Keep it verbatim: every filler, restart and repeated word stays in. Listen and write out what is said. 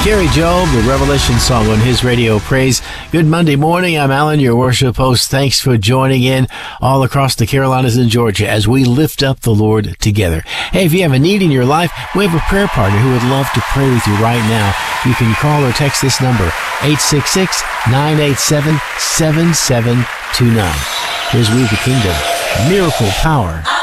Gary Job, the Revelation song on his radio praise. Good Monday morning. I'm Alan, your worship host. Thanks for joining in all across the Carolinas and Georgia as we lift up the Lord together. Hey, if you have a need in your life, we have a prayer partner who would love to pray with you right now. You can call or text this number, eight six six, nine eight seven, seven seven two nine. Here's We the Kingdom. Miracle Power.